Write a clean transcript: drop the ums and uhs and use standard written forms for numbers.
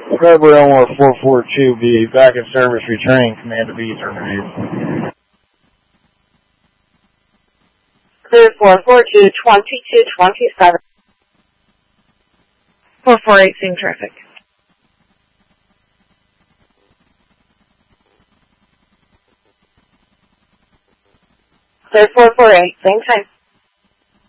Scarborough Elmore 442B, back in service, returning, command to be terminated. Clear 442, 2227. 448, same traffic. Clear 448, same time.